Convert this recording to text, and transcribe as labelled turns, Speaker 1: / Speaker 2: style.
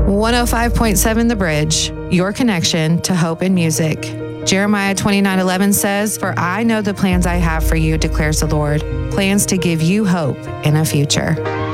Speaker 1: 105.7 The Bridge, your connection to hope and music. Jeremiah 29:11 says, "For I know the plans I have for you, declares the Lord, plans to give you hope in a future."